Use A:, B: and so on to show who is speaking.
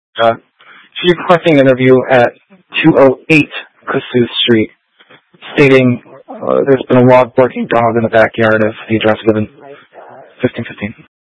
A: She's requesting an interview at 208 Kossuth Street, stating there's been a log barking dog in the backyard of the address given, 1515.